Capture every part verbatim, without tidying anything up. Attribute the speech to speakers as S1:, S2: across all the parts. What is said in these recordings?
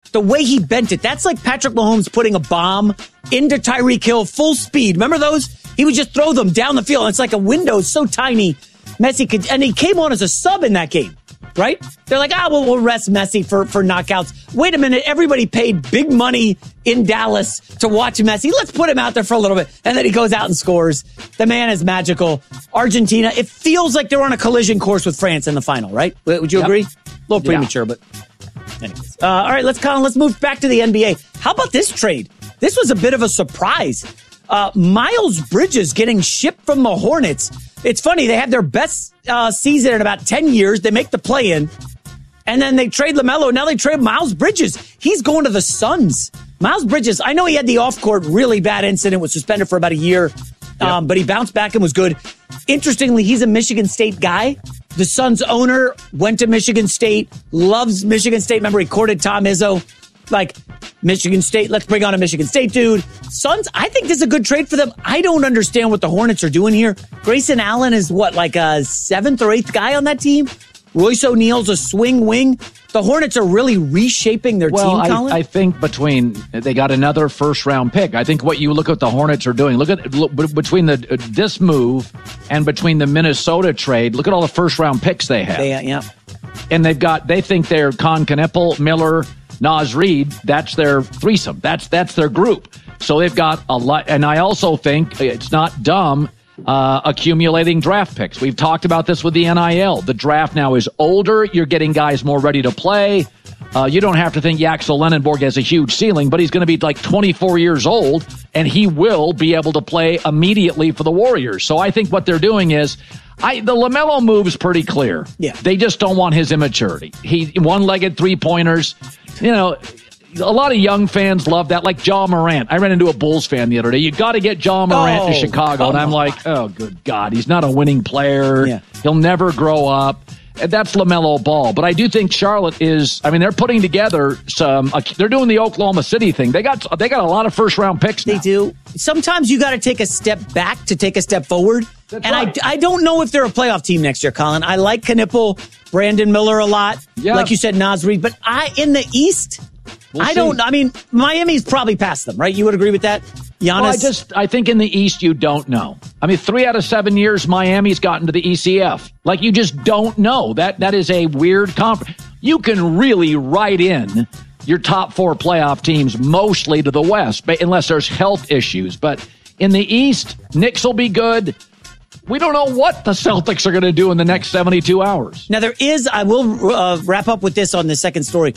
S1: the way he bent it, that's like Patrick Mahomes putting a bomb into Tyreek Hill full speed. Remember those? He would just throw them down the field. It's like a window so tiny. Messi could, and he came on as a sub in that game, right? They're like, ah, well, we'll rest Messi for, for knockouts. Wait a minute. Everybody paid big money in Dallas to watch Messi. Let's put him out there for a little bit. And then he goes out and scores. The man is magical. Argentina, it feels like they're on a collision course with France in the final, right? Would you yep. agree? A little premature, yeah. but anyways. Uh, all right, let's, Colin, let's move back to the N B A. How about this trade? This was a bit of a surprise. Uh, Miles Bridges getting shipped from the Hornets. It's funny. They have their best uh, season in about ten years. They make the play-in. And then they trade LaMelo. Now they trade Miles Bridges. He's going to the Suns. Miles Bridges, I know he had the off-court really bad incident, was suspended for about a year. Um, yep. But he bounced back and was good. Interestingly, he's a Michigan State guy. The Suns owner went to Michigan State, loves Michigan State. Remember, he courted Tom Izzo. Like, Michigan State, let's bring on a Michigan State dude. Suns, I think this is a good trade for them. I don't understand what the Hornets are doing here. Grayson Allen is what, like a seventh or eighth guy on that team? Royce O'Neal's a swing wing. The Hornets are really reshaping their
S2: well,
S1: team, Colin.
S2: I, I think between, they got another first round pick. I think what you look at the Hornets are doing, look at look, between the this move and between the Minnesota trade, look at all the first round picks they have.
S1: They, yeah.
S2: And they've got, they think they're Con Kneppel, Miller, Naz Reid, that's their threesome. That's that's their group. So they've got a lot. And I also think it's not dumb uh, accumulating draft picks. We've talked about this with the N I L. The draft now is older. You're getting guys more ready to play. Uh, you don't have to think Yaxel Lenenborg has a huge ceiling, but he's going to be like twenty-four years old, and he will be able to play immediately for the Warriors. So I think what they're doing is, I, the LaMelo move is pretty clear.
S1: Yeah.
S2: They just don't want his immaturity. He one-legged three-pointers. You know, a lot of young fans love that, like Ja Morant. I ran into a Bulls fan the other day. You got to get Ja Morant
S1: oh,
S2: to Chicago. And I'm like, oh, good God. He's not a winning player.
S1: Yeah.
S2: He'll never grow up. That's LaMelo Ball. But I do think Charlotte is, I mean, they're putting together some, uh, they're doing the Oklahoma City thing. They got they got a lot of first-round picks now.
S1: They do. Sometimes you got to take a step back to take a step forward.
S2: That's
S1: and
S2: right.
S1: I, I don't know if they're a playoff team next year, Colin. I like Knippel, Brandon Miller a lot.
S2: Yeah.
S1: Like you said, Naz Reid. But I in the East, we'll I see. don't, I mean, Miami's probably past them, right? You would agree with that? Giannis?
S2: Well, I just, I think in the East, you don't know. I mean, three out of seven years, Miami's gotten to the E C F. Like, you just don't know. That That is a weird conference. You can really write in your top four playoff teams mostly to the West, but unless there's health issues. But in the East, Knicks will be good. We don't know what the Celtics are going to do in the next seventy-two hours.
S1: Now, there is, I will uh, wrap up with this on the second story.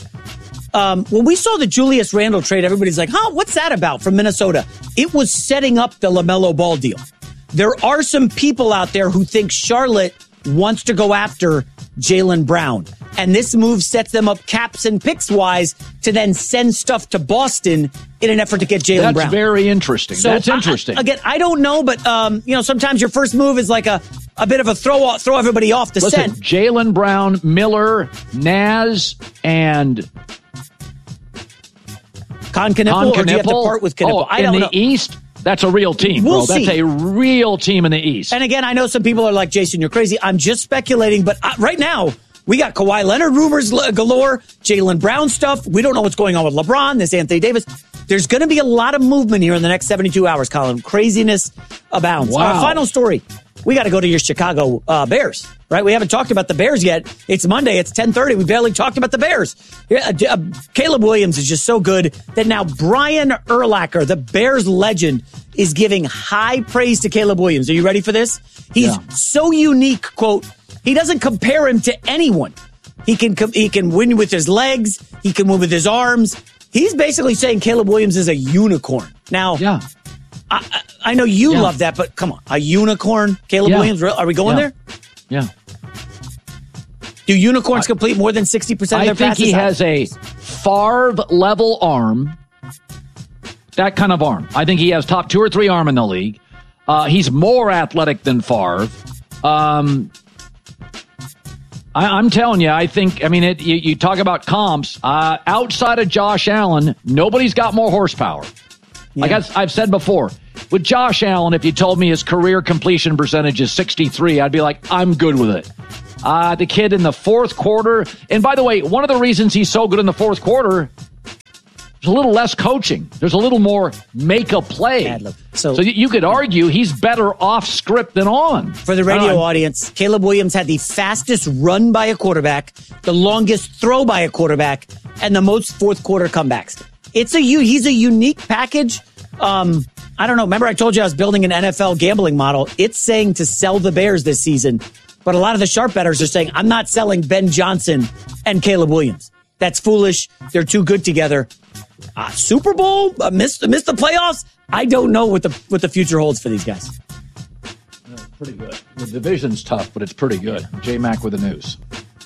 S1: Um, when we saw the Julius Randle trade, everybody's like, huh, what's that about from Minnesota? It was setting up the LaMelo Ball deal. There are some people out there who think Charlotte wants to go after Jaylen Brown. And this move sets them up caps and picks wise to then send stuff to Boston in an effort to get Jaylen Brown.
S2: That's very interesting. So That's interesting.
S1: I, again, I don't know, but um, you know, sometimes your first move is like a, a bit of a throw off, throw everybody off the
S2: Listen,
S1: scent.
S2: Jaylen Brown, Miller, Naz, and
S1: Con Knippel, or do you have to part with Knippel?
S2: Oh, I don't in the know. East, that's a real team,
S1: we'll
S2: bro.
S1: See.
S2: That's a real team in the East.
S1: And again, I know some people are like, Jason, you're crazy. I'm just speculating, but I, right now, we got Kawhi Leonard rumors galore, Jaylen Brown stuff. We don't know what's going on with LeBron, this Anthony Davis. There's going to be a lot of movement here in the next seventy-two hours, Colin. Craziness abounds.
S2: Wow.
S1: Our final story. We got to go to your Chicago uh, Bears, right? We haven't talked about the Bears yet. It's Monday. It's ten thirty. We barely talked about the Bears. Yeah, uh, uh, Caleb Williams is just so good that now Brian Urlacher, the Bears legend, is giving high praise to Caleb Williams. Are you ready for this? He's
S2: Yeah.
S1: so unique, quote, he doesn't compare him to anyone. He can he can win with his legs. He can win with his arms. He's basically saying Caleb Williams is a unicorn. Now,
S2: yeah.
S1: I, I know you
S2: yeah.
S1: love that, but come on. A unicorn? Caleb
S2: yeah.
S1: Williams? Are we going
S2: yeah.
S1: there?
S2: Yeah.
S1: Do unicorns
S2: I,
S1: complete more than sixty percent of their
S2: I think
S1: passes?
S2: he has a Favre-level arm. That kind of arm. I think he has top two or three arm in the league. Uh, he's more athletic than Favre. Um, I, I'm telling you, I think, I mean, it, you, you talk about comps. Uh, outside of Josh Allen, nobody's got more horsepower. Yeah. Like I've, I've said before, with Josh Allen, if you told me his career completion percentage is sixty-three, I'd be like, I'm good with it. Uh, the kid in the fourth quarter, and by the way, one of the reasons he's so good in the fourth quarter, There's a little less coaching. There's a little more make a play.
S1: So,
S2: so you could argue he's better off script than on.
S1: For the radio audience, Caleb Williams had the fastest run by a quarterback, the longest throw by a quarterback, and the most fourth quarter comebacks. It's a he's a unique package. Um, I don't know. Remember I told you I was building an N F L gambling model. It's saying to sell the Bears this season. But a lot of the sharp bettors are saying, I'm not selling Ben Johnson and Caleb Williams. That's foolish. They're too good together. Uh, Super Bowl? Uh, miss, miss the playoffs? I don't know what the what the future holds for these guys.
S2: No, pretty good. The division's tough, but it's pretty good. J-Mac with the news.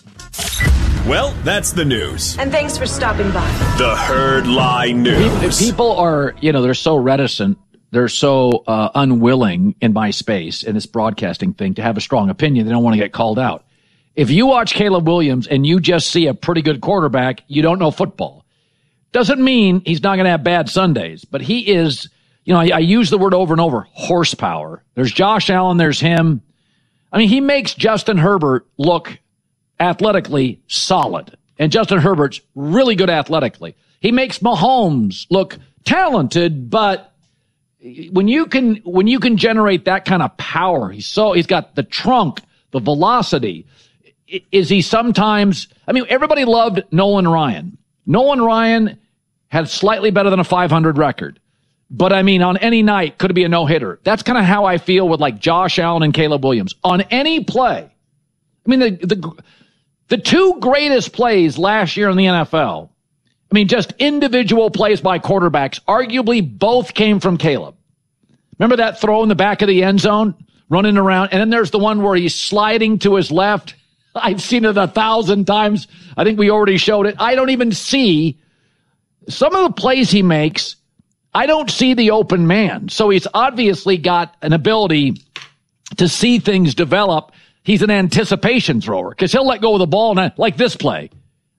S3: Well, that's the news.
S4: And thanks for stopping by.
S3: The Herd Lie News.
S2: People are, you know, they're so reticent. They're so uh, unwilling in my space, in this broadcasting thing, to have a strong opinion. They don't want to get called out. If you watch Caleb Williams and you just see a pretty good quarterback, you don't know football. Doesn't mean he's not going to have bad Sundays, but he is, you know, I, I use the word over and over, horsepower. There's Josh Allen, there's him. I mean, he makes Justin Herbert look athletically solid. And Justin Herbert's really good athletically. He makes Mahomes look talented, but when you can when you can generate that kind of power, he's so he's got the trunk, the velocity. Is he sometimes, I mean, everybody loved Nolan Ryan. Nolan Ryan had slightly better than a five hundred record. But I mean, on any night, could it be a no-hitter? That's kind of how I feel with like Josh Allen and Caleb Williams. On any play. I mean, the the the two greatest plays last year in the N F L, I mean, just individual plays by quarterbacks, arguably both came from Caleb. Remember that throw in the back of the end zone, running around? And then there's the one where he's sliding to his left. I've seen it a thousand times. I think we already showed it. I don't even see some of the plays he makes. I don't see the open man. So he's obviously got an ability to see things develop. He's an anticipation thrower because he'll let go of the ball, and like this play.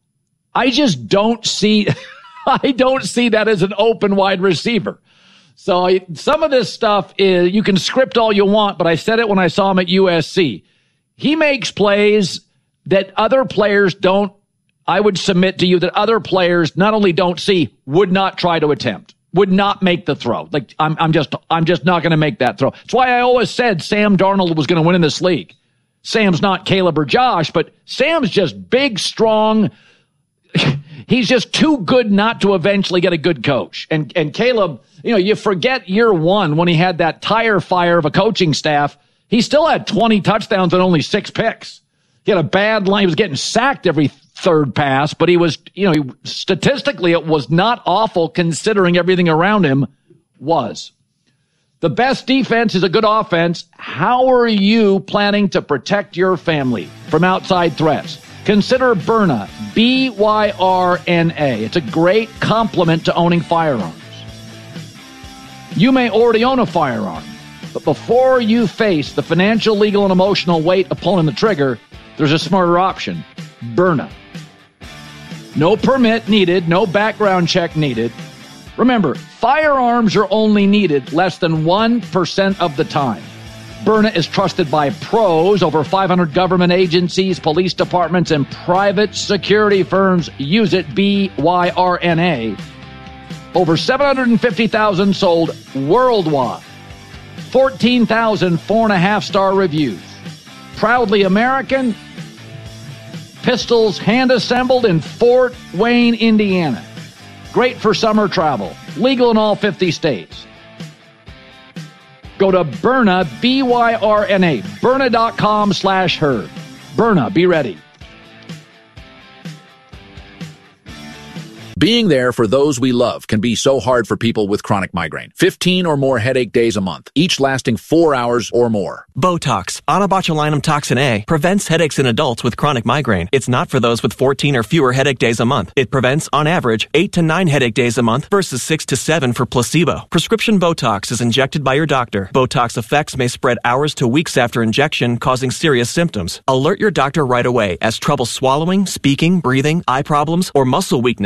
S2: I just don't see, I don't see that as an open wide receiver. So I, some of this stuff is, you can script all you want, but I said it when I saw him at U S C. He makes plays that other players don't, I would submit to you that other players not only don't see, would not try to attempt, would not make the throw. Like, I'm, I'm just, I'm just not going to make that throw. That's why I always said Sam Darnold was going to win in this league. Sam's not Caleb or Josh, but Sam's just big, strong. He's just too good not to eventually get a good coach. And and Caleb, you know, you forget year one when he had that tire fire of a coaching staff. He still had twenty touchdowns and only six picks. He had a bad line. He was getting sacked every third pass, but he was, you know, he, statistically it was not awful considering everything around him was. The best defense is a good offense. How are you planning to protect your family from outside threats? Consider Byrna, B Y R N A. It's a great complement to owning firearms. You may already own a firearm, but before you face the financial, legal, and emotional weight of pulling the trigger, there's a smarter option, Byrna. No permit needed, no background check needed. Remember, firearms are only needed less than one percent of the time. Byrna is trusted by pros. Over five hundred government agencies, police departments, and private security firms use it, B Y R N A. Over seven hundred fifty thousand sold worldwide. fourteen thousand four and a half star reviews. Proudly American. Pistols hand-assembled in Fort Wayne, Indiana. Great for summer travel. Legal in all fifty states. Go to Byrna, B Y R N A, Byrna.com slash herd. Byrna, be ready.
S5: Being there for those we love can be so hard for people with chronic migraine. fifteen or more headache days a month, each lasting four hours or more.
S6: Botox, onabotulinum toxin A, prevents headaches in adults with chronic migraine. It's not for those with fourteen or fewer headache days a month. It prevents, on average, eight to nine headache days a month versus six to seven for placebo. Prescription Botox is injected by your doctor. Botox effects may spread hours to weeks after injection, causing serious symptoms. Alert your doctor right away, as trouble swallowing, speaking, breathing, eye problems, or muscle weakness can be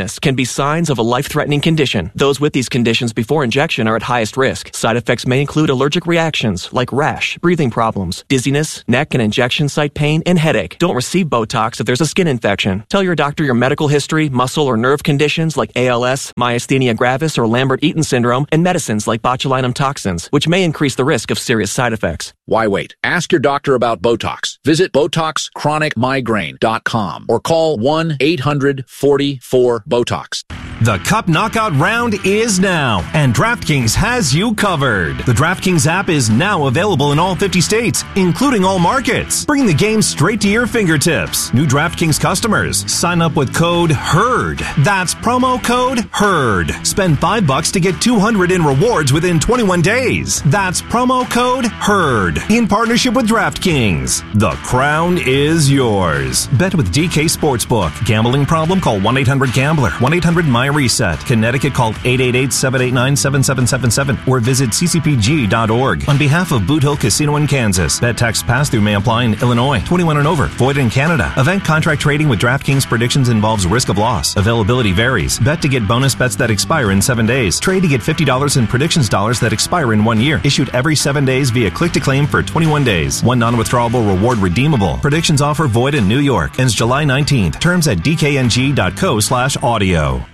S6: be signs of a life-threatening condition. Those with these conditions before injection are at highest risk. Side effects may include allergic reactions like rash, breathing problems, dizziness, neck and injection site pain, and headache. Don't receive Botox if there's a skin infection. Tell your doctor your medical history, muscle or nerve conditions like A L S, myasthenia gravis, or Lambert-Eaton syndrome, and medicines like botulinum toxins, which may increase the risk of serious side effects.
S5: Why wait? Ask your doctor about Botox. Visit Botox Chronic Migraine dot com or call one eight hundred forty-four BOTOX.
S4: The Cup Knockout round is now, and DraftKings has you covered. The DraftKings app is now available in all fifty states, including all markets. Bring the game straight to your fingertips. New DraftKings customers, sign up with code HERD. That's promo code HERD. Spend five bucks to get two hundred in rewards within twenty-one days. That's promo code HERD. In partnership with DraftKings. The crown is yours. Bet with D K Sportsbook. Gambling problem? Call one eight hundred gambler. one eight hundred my reset. Connecticut, call eight eight eight, seven eight nine, seven seven seven seven or visit c c p g dot org. On behalf of Boot Hill Casino in Kansas, bet tax pass-through may apply in Illinois. twenty-one and over. Void in Canada. Event contract trading with DraftKings predictions involves risk of loss. Availability varies. Bet to get bonus bets that expire in seven days. Trade to get fifty dollars in predictions dollars that expire in one year. Issued every seven days via click-to-claim for twenty-one days. One non-withdrawable reward redeemable. Predictions offer void in New York. Ends July nineteenth. Terms at d k n g dot co slash audio.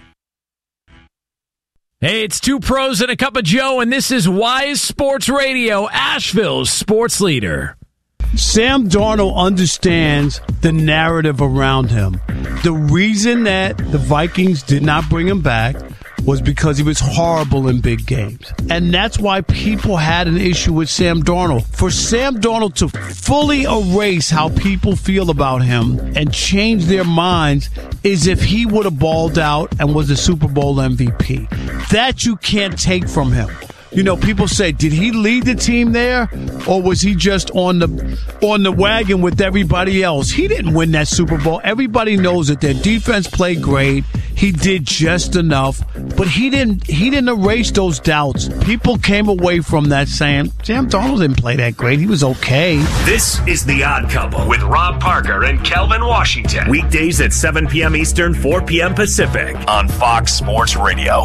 S7: Hey, it's two pros and a cup of Joe, and this is Wise Sports Radio, Asheville's sports leader.
S8: Sam Darnold understands the narrative around him. The reason that the Vikings did not bring him back was because he was horrible in big games. And that's why people had an issue with Sam Darnold. For Sam Darnold to fully erase how people feel about him and change their minds is if he would have balled out and was a Super Bowl M V P. That you can't take from him. You know, people say, did he lead the team there, or was he just on the on the wagon with everybody else? He didn't win that Super Bowl. Everybody knows that their defense played great. He did just enough, but he didn't he didn't erase those doubts. People came away from that saying, Sam Darnold didn't play that great. He was okay.
S3: This is The Odd Couple with Rob Parker and Kelvin Washington. Weekdays at seven p.m. Eastern, four p.m. Pacific on Fox Sports Radio.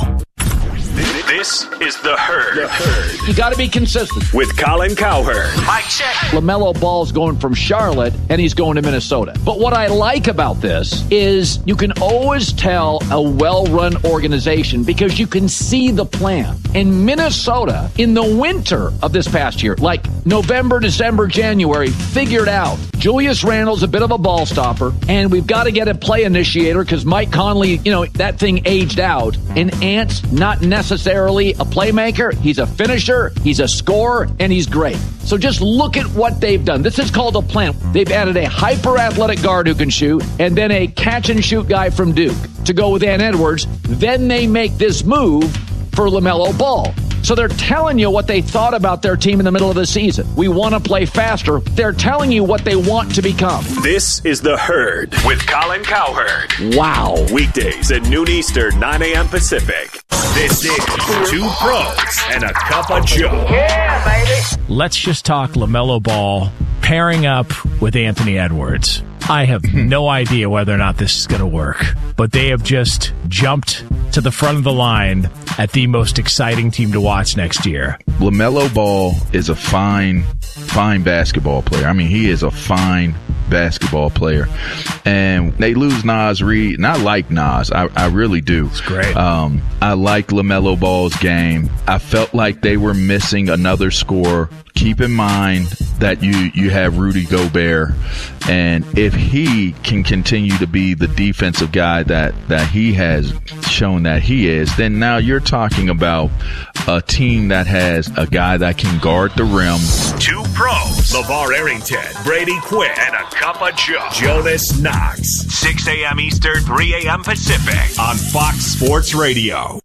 S3: This is The Herd. The Herd.
S2: You got to be consistent.
S3: With Colin Cowherd.
S2: Mike check. LaMelo Ball's going from Charlotte, and he's going to Minnesota. But what I like about this is you can always tell a well-run organization because you can see the plan. In Minnesota, in the winter of this past year, like November, December, January, figured out Julius Randle's a bit of a ball stopper, and we've got to get a play initiator because Mike Conley, you know, that thing aged out. And Ant's not necessarily a playmaker. He's a finisher, he's a scorer, and he's great. So just look at what they've done. This is called a plan. They've added a hyper-athletic guard who can shoot, and then a catch-and-shoot guy from Duke to go with Ant Edwards. Then they make this move for LaMelo Ball. So they're telling you what they thought about their team in the middle of the season. We want to play faster. They're telling you what they want to become.
S3: This is The Herd with Colin Cowherd.
S2: Wow.
S3: Weekdays at noon Eastern, nine a.m. Pacific. This is Two Pros and a Cup of Joe.
S7: Yeah, baby. Let's just talk LaMelo Ball pairing up with Anthony Edwards. I have no idea whether or not this is going to work, but they have just jumped to the front of the line at the most exciting team to watch next year.
S9: LaMelo Ball is a fine, fine basketball player. I mean, he is a fine basketball player. And they lose Naz Reid, and I like Naz. I, I really do.
S7: It's great.
S9: Um, I like LaMelo Ball's game. I felt like they were missing another scorer. Keep in mind that you, you have Rudy Gobert, and if he can continue to be the defensive guy that, that he has shown that he is, then now you're talking about a team that has a guy that can guard the rim.
S3: Two Pros, LeVar Arrington, Brady Quinn, and a Cup of Joe. Jonas Knox, six a.m. Eastern, three a.m. Pacific on Fox Sports Radio.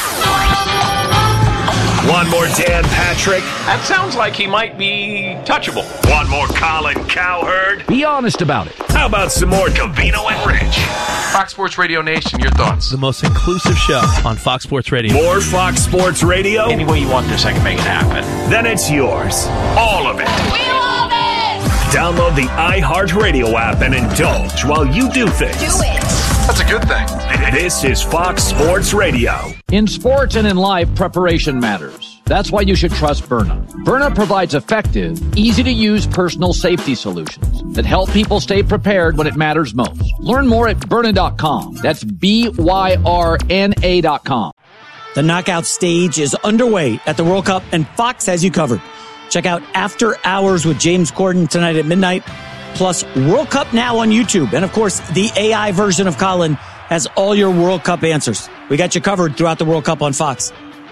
S3: One more Dan Patrick.
S10: That sounds like he might be touchable.
S3: One more Colin Cowherd.
S2: Be honest about it.
S3: How about some more Covino and Rich?
S10: Fox Sports Radio Nation, your thoughts?
S11: The most inclusive show on Fox Sports Radio.
S3: More Fox Sports Radio?
S10: Any way you want this, I can make it happen.
S3: Then it's yours. All of it.
S12: We love it!
S3: Download the iHeartRadio app and indulge while you do things.
S12: Do it.
S10: That's a good thing.
S3: This is Fox Sports Radio.
S2: In sports and in life, preparation matters. That's why you should trust Byrna. Byrna provides effective, easy-to-use personal safety solutions that help people stay prepared when it matters most. Learn more at Byrna dot com. That's B Y R N A dot com.
S1: The knockout stage is underway at the World Cup, and Fox has you covered. Check out After Hours with James Corden tonight at midnight, plus World Cup Now on YouTube. And, of course, the A I version of Colin has all your World Cup answers. We got you covered throughout the World Cup on Fox.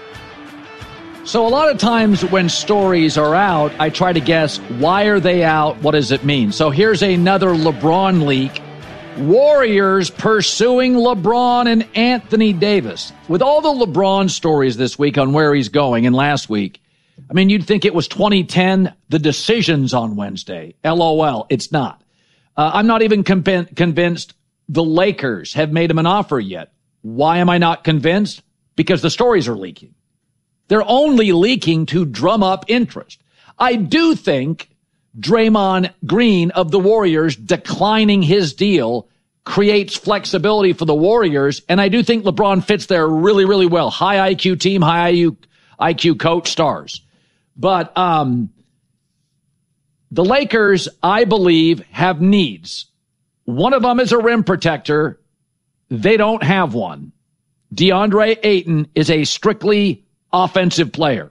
S2: So a lot of times when stories are out, I try to guess, why are they out? What does it mean? So here's another LeBron leak. Warriors pursuing LeBron and Anthony Davis. With all the LeBron stories this week on where he's going and last week, I mean, you'd think it was twenty ten, the decision's on Wednesday. LOL, it's not. Uh, I'm not even conv- convinced the Lakers have made him an offer yet. Why am I not convinced? Because the stories are leaking. They're only leaking to drum up interest. I do think Draymond Green of the Warriors declining his deal creates flexibility for the Warriors, and I do think LeBron fits there really, really well. High I Q team, high I Q, I Q coach, stars. But um, the Lakers, I believe, have needs. One of them is a rim protector. They don't have one. DeAndre Ayton is a strictly offensive player.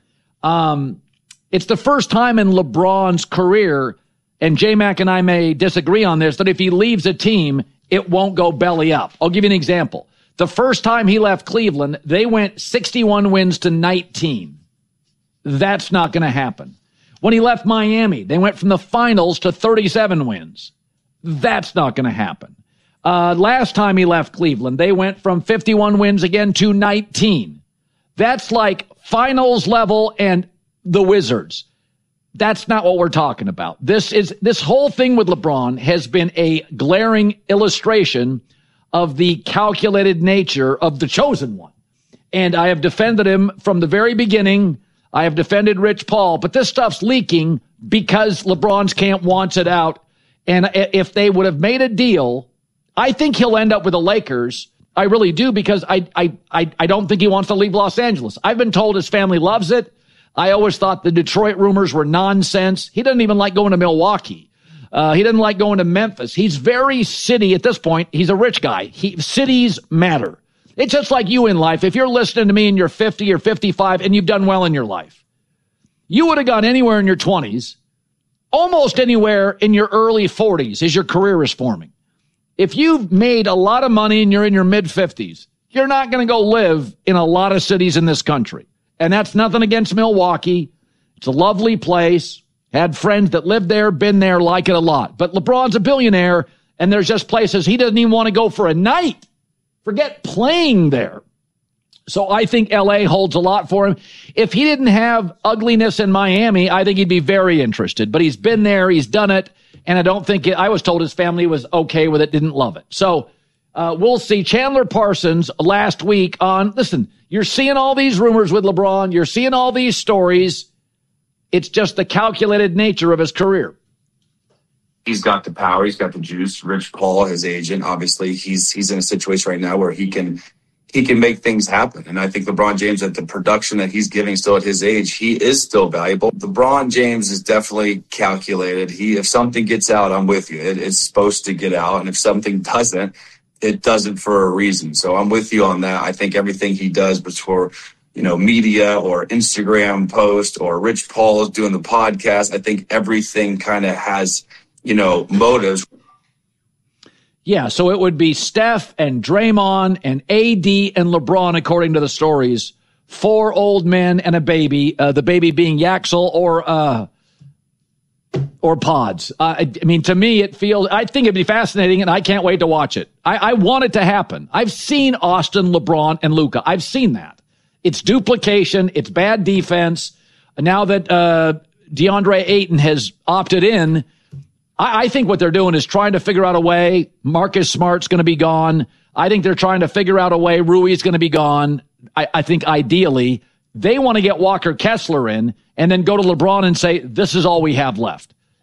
S2: Um, it's the first time in LeBron's career, and J-Mac and I may disagree on this, that if he leaves a team, it won't go belly up. I'll give you an example. The first time he left Cleveland, they went sixty-one wins to nineteen. That's not going to happen. When he left Miami, they went from the finals to thirty-seven wins. That's not going to happen. Uh, last time he left Cleveland, they went from fifty-one wins again to nineteen. That's like finals level and the Wizards. That's not what we're talking about. This is, this whole thing with LeBron has been a glaring illustration of the calculated nature of the chosen one. And I have defended him from the very beginning. I have defended Rich Paul, but this stuff's leaking because LeBron's camp wants it out. And if they would have made a deal, I think he'll end up with the Lakers. I really do, because I, I, I, I don't think he wants to leave Los Angeles. I've been told his family loves it. I always thought the Detroit rumors were nonsense. He doesn't even like going to Milwaukee. Uh, he doesn't like going to Memphis. He's very city at this point. He's a rich guy. He, cities matter. It's just like you in life. If you're listening to me and you're fifty or fifty-five and you've done well in your life, you would have gone anywhere in your twenties, almost anywhere in your early forties as your career is forming. If you've made a lot of money and you're in your mid-fifties, you're not going to go live in a lot of cities in this country. And that's nothing against Milwaukee. It's a lovely place. Had friends that lived there, been there, like it a lot. But LeBron's a billionaire, and there's just places he doesn't even want to go for a night. Forget playing there. So I think L A holds a lot for him. If he didn't have ugliness in Miami, I think he'd be very interested. But he's been there, he's done it, and I don't think it, I was told his family was okay with it, didn't love it. So uh, we'll see. Chandler Parsons last week on, listen, you're seeing all these rumors with LeBron, you're seeing all these stories. It's just the calculated nature of his career.
S12: He's got the power, he's got the juice. Rich Paul, his agent, obviously, he's he's in a situation right now where he can he can make things happen. And I think LeBron James, at the production that he's giving still at his age, he is still valuable. LeBron James is definitely calculated. He, if something gets out, I'm with you. It, it's supposed to get out. And if something doesn't, it doesn't for a reason. So I'm with you on that. I think everything he does before, you know, media or Instagram post or Rich Paul is doing the podcast, I think everything kind of has, you know, motives.
S2: Yeah, so it would be Steph and Draymond and A D and LeBron, according to the stories. Four old men and a baby, uh, the baby being Yaxel or uh, or Pods. Uh, I, I mean, to me, it feels, I think it'd be fascinating, and I can't wait to watch it. I, I want it to happen. I've seen Austin, LeBron, and Luka. I've seen that. It's duplication. It's bad defense. Now that uh, DeAndre Ayton has opted in, I think what they're doing is trying to figure out a way. Marcus Smart's going to be gone. I think they're trying to figure out a way. Rui's going to be gone. I, I think ideally they want to get Walker Kessler in and then go to LeBron and say, this is all we have left.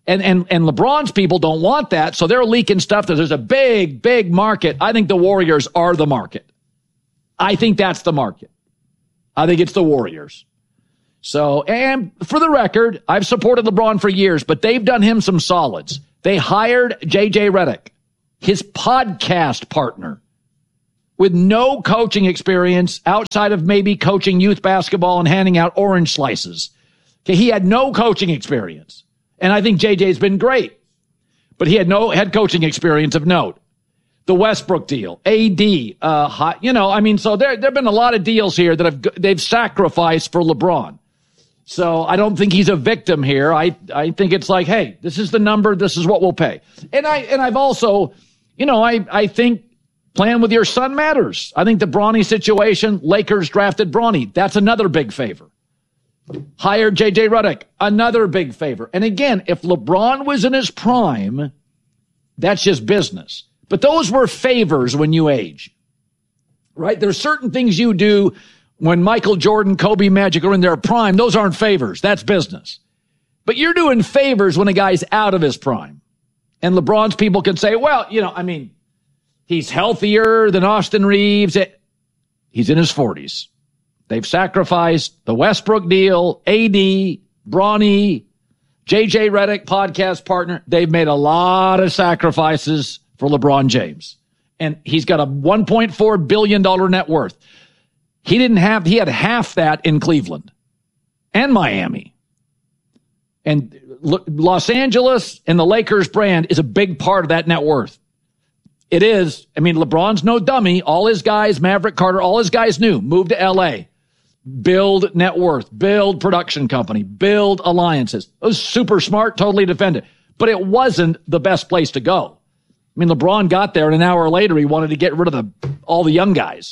S2: And, and, and LeBron's people don't want that, so they're leaking stuff that there's a big, big market. I think the Warriors are the market. I think that's the market. I think it's the Warriors. So, and for the record, I've supported LeBron for years, but they've done him some solids. They hired J J Redick, his podcast partner, with no coaching experience outside of maybe coaching youth basketball and handing out orange slices. Okay, he had no coaching experience. And I think J J's been great, but he had no head coaching experience of note. The Westbrook deal, A D, uh, hot, you know, I mean, so there, there've been a lot of deals here that have, they've sacrificed for LeBron. So I don't think he's a victim here. I, I think it's like, hey, this is the number. This is what we'll pay. And I, and I've also, you know, I, I think playing with your son matters. I think the Bronny situation, Lakers drafted Bronny. That's another big favor. Hired J J Redick, another big favor. And again, if LeBron was in his prime, that's just business. But those were favors when you age, right? There's certain things you do when Michael Jordan, Kobe, Magic are in their prime. Those aren't favors. That's business. But you're doing favors when a guy's out of his prime. And LeBron's people can say, well, you know, I mean, he's healthier than Austin Reeves. He's in his forties. They've sacrificed the Westbrook deal, A D, Bronny, J J Redick, podcast partner. They've made a lot of sacrifices for LeBron James. And he's got a one point four billion dollars net worth. He didn't have, he had half that in Cleveland and Miami. And Los Angeles and the Lakers brand is a big part of that net worth. It is. I mean, LeBron's no dummy. All his guys, Maverick Carter, all his guys knew, move to L A, build net worth, build production company, build alliances. It was super smart, totally defended. But it wasn't the best place to go. I mean, LeBron got there, and an hour later, he wanted to get rid of the all the young guys.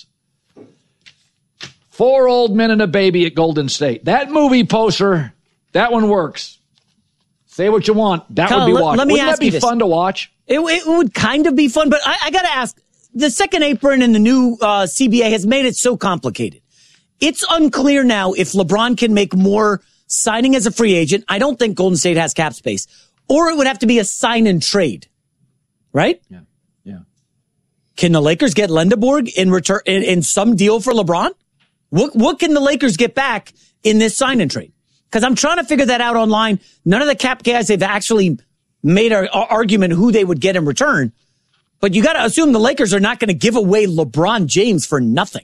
S2: Four old men and a baby at Golden State. That movie poster, that one works. Say what you want. That
S1: Kyle,
S2: would be
S1: let,
S2: watched.
S1: let me
S2: Wouldn't
S1: ask
S2: that be
S1: you this.
S2: fun to watch?
S1: It, it would kind of be fun, but I, I got to ask, the second apron and the new uh, C B A has made it so complicated. It's unclear now if LeBron can make more signing as a free agent. I don't think Golden State has cap space. Or it would have to be a sign and trade. Right?
S2: Yeah. Yeah.
S1: Can the Lakers get Lendeborg in return in, in some deal for LeBron? What what can the Lakers get back in this sign and trade? Because I'm trying to figure that out online. None of the cap guys have actually made an argument who they would get in return. But you got to assume the Lakers are not going to give away LeBron James for nothing.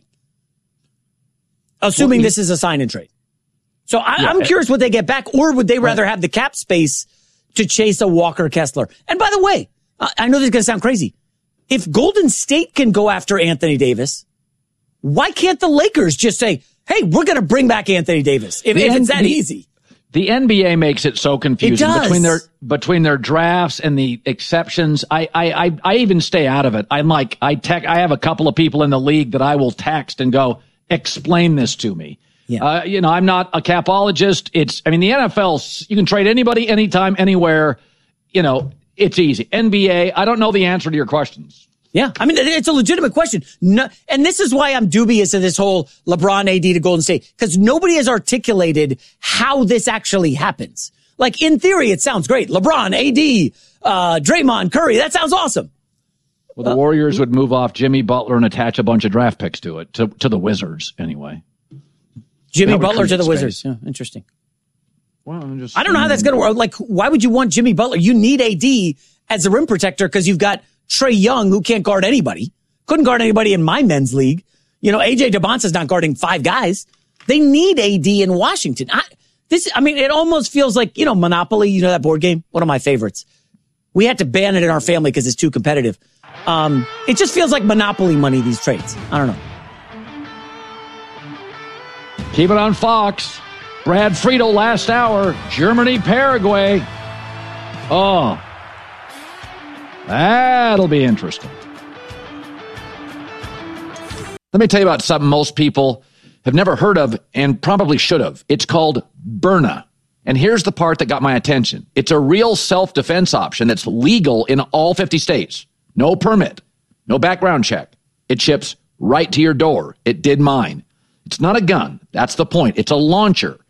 S1: Assuming well, this is a sign and trade. So I, yeah, I'm curious what they get back, or would they rather right. have the cap space to chase a Walker Kessler? And by the way, I know this is going to sound crazy. If Golden State can go after Anthony Davis, why can't the Lakers just say, hey, we're going to bring back Anthony Davis if, if it's that
S2: the,
S1: easy?
S2: The N B A makes it so confusing
S1: it does.
S2: between their between their drafts and the exceptions. I I I, I even stay out of it. I'm like I tech, I have a couple of people in the league that I will text and go, explain this to me. Yeah. Uh, you know, I'm not a capologist. It's I mean the N F L, you can trade anybody, anytime, anywhere. You know. It's easy. N B A, I don't know the answer to your questions.
S1: Yeah. I mean, it's a legitimate question. No, and this is why I'm dubious of this whole LeBron A D to Golden State, because nobody has articulated how this actually happens. Like, in theory, it sounds great. LeBron, A D, uh, Draymond, Curry, that sounds awesome.
S2: Well, the uh, Warriors would move off Jimmy Butler and attach a bunch of draft picks to it, to, to the Wizards, anyway.
S1: Jimmy Butler to the space. Wizards. Yeah, interesting.
S2: Well, I'm just,
S1: I don't know how that's going to work. Like, why would you want Jimmy Butler? You need A D as a rim protector because you've got Trae Young, who can't guard anybody. Couldn't guard anybody in my men's league. You know, A J DeBonsa's not guarding five guys. They need A D in Washington. I, this, I mean, it almost feels like, you know, Monopoly, you know, that board game? One of my favorites. We had to ban it in our family because it's too competitive. Um, it just feels like Monopoly money, these trades. I don't know.
S2: Keep it on Fox. Brad Friedel, last hour. Germany, Paraguay. Oh, that'll be interesting. Let me tell you about something most people have never heard of and probably should have. It's called Byrna. And here's the part that got my attention. It's a real self-defense option that's legal in all fifty states. No permit, no background check. It ships right to your door. It did mine. It's not a gun. That's the point. It's a launcher.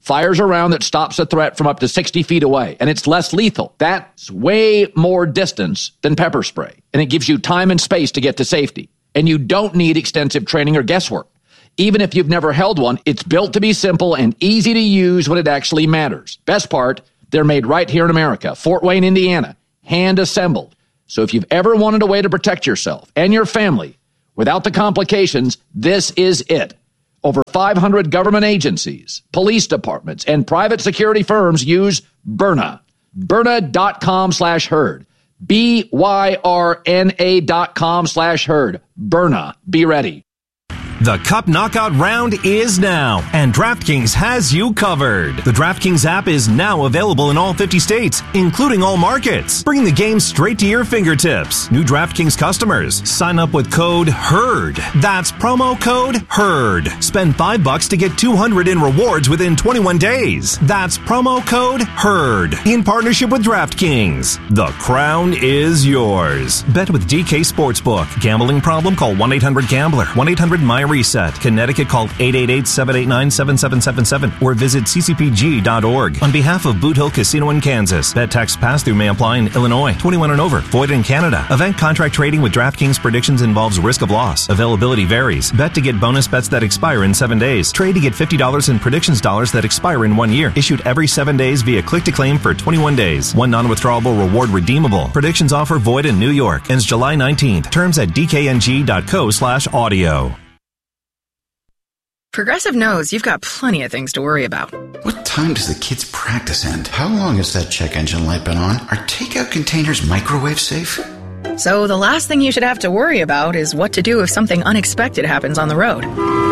S2: fires a round that stops a threat from up to sixty feet away, and it's less lethal. That's way more distance than pepper spray, and it gives you time and space to get to safety. And you don't need extensive training or guesswork. Even if you've never held one, it's built to be simple and easy to use when it actually matters. Best part, they're made right here in America, Fort Wayne, Indiana, hand assembled. So if you've ever wanted a way to protect yourself and your family without the complications, this is it. Over five hundred government agencies, police departments, and private security firms use Byrna. Byrna.com slash herd. B Y R N A dot com slash herd. Byrna. Be ready.
S4: The Cup Knockout Round is now, and DraftKings has you covered. The DraftKings app is now available in all fifty states, including all markets. Bring the game straight to your fingertips. New DraftKings customers, sign up with code HERD. That's promo code HERD. Spend five bucks to get two hundred in rewards within twenty-one days. That's promo code HERD. In partnership with DraftKings. The crown is yours. Bet with D K Sportsbook. Gambling problem? Call one eight hundred gambler. one eight hundred my reset. Connecticut, call eight eight eight, seven eight nine, seven seven seven seven or visit c c p g dot org. On behalf of Boot Hill Casino in Kansas, bet tax pass-through may apply in Illinois. twenty-one and over. Void in Canada. Event contract trading with DraftKings predictions involves risk of loss. Availability varies. Bet to get bonus bets that expire in seven days. Trade to get fifty dollars in predictions dollars that expire in one year. Issued every seven days via click to claim for twenty-one days. One non-withdrawable reward redeemable. Predictions offer void in New York. Ends July nineteenth. Terms at d k n g dot co slash audio.
S13: Progressive knows you've got plenty of things to worry about.
S14: What time does the kids' practice end? How long has that check engine light been on? Are takeout containers microwave safe?
S13: So the last thing you should have to worry about is what to do if something unexpected happens on the road.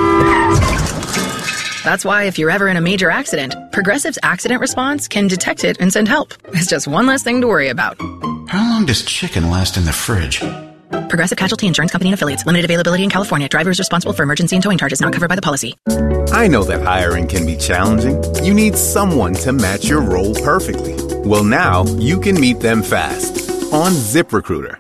S13: That's why if you're ever in a major accident, Progressive's accident response can detect it and send help. It's just one less thing to worry about.
S14: How long does chicken last in the fridge?
S13: Progressive Casualty Insurance Company and Affiliates. Limited availability in California. Driver is responsible for emergency and towing charges not covered by the policy.
S15: I know that hiring can be challenging. You need someone to match your role perfectly. Well, now you can meet them fast on ZipRecruiter.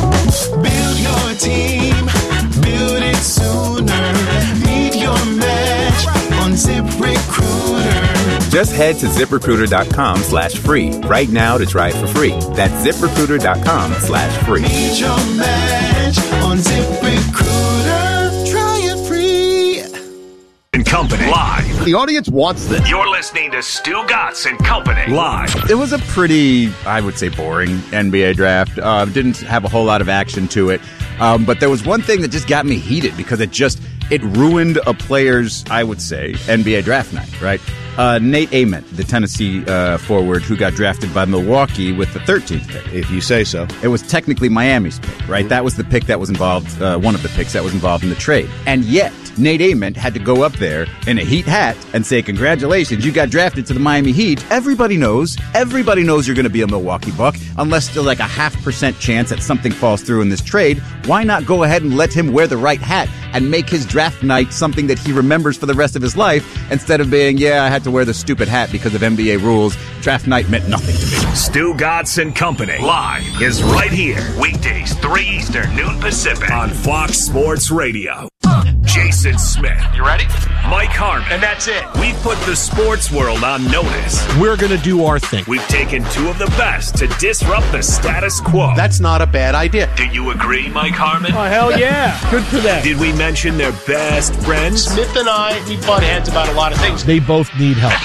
S16: Build your team. Build it sooner. Meet your match on ZipRecruiter.
S15: Just head to ZipRecruiter.com slash free right now to try it for free. That's ZipRecruiter.com slash free.
S16: Meet your match on ZipRecruiter. Try it free.
S3: And Company live.
S17: The audience wants this.
S3: You're listening to Stu Gatz and Company live.
S17: It was a pretty, I would say, boring N B A draft. Uh, didn't have a whole lot of action to it. Um, but there was one thing that just got me heated because it just, it ruined a player's, I would say, N B A draft night, right? Uh, Nate Ament, the Tennessee uh, forward who got drafted by Milwaukee with the thirteenth pick.
S18: If you say so.
S17: It was technically Miami's pick, right? That was the pick that was involved, uh, one of the picks that was involved in the trade. And yet, Nate Ament had to go up there in a Heat hat and say, congratulations, you got drafted to the Miami Heat. Everybody knows, everybody knows you're going to be a Milwaukee Buck, unless there's like a half percent chance that something falls through in this trade. Why not go ahead and let him wear the right hat and make his draft night something that he remembers for the rest of his life, instead of being, yeah, I had to wear the stupid hat because of N B A rules. Draft night meant nothing to me.
S3: Stu Gatz and Company live is right here. Weekdays, three Eastern, noon Pacific on Fox Sports Radio. Jason Smith.
S10: You ready?
S3: Mike Harmon.
S10: And that's it.
S3: We've put the sports world on notice.
S18: We're going to do our thing.
S3: We've taken two of the best to disrupt the status quo.
S18: That's not a bad idea.
S3: Do you agree, Mike Harmon?
S8: Oh, hell yeah. Good for them.
S3: Did we mention their best friends?
S18: Smith and I, we butt heads about a lot of things.
S8: They both need help.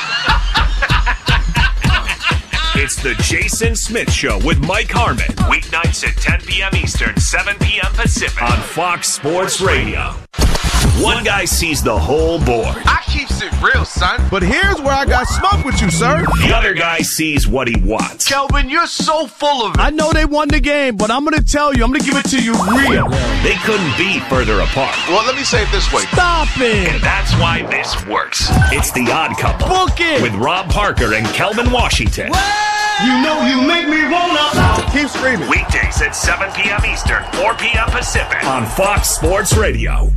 S3: It's the Jason Smith Show with Mike Harmon. Weeknights at ten p.m. Eastern, seven p.m. Pacific on Fox Sports Radio. One guy sees the whole board.
S19: I keeps it real, son.
S18: But here's where I got smoke with you, sir.
S3: The other guy sees what he wants.
S19: Kelvin, you're so full of it.
S8: I know they won the game, but I'm going to tell you, I'm going to give it to you real.
S3: They couldn't be further apart.
S19: Well, let me say it this way.
S8: Stop it.
S3: And that's why this works. It's The Odd Couple.
S8: Book it.
S3: With Rob Parker and Kelvin Washington.
S16: Well, you know you make me wanna.
S18: Keep screaming.
S3: Weekdays at seven p.m. Eastern, four p.m. Pacific on Fox Sports Radio.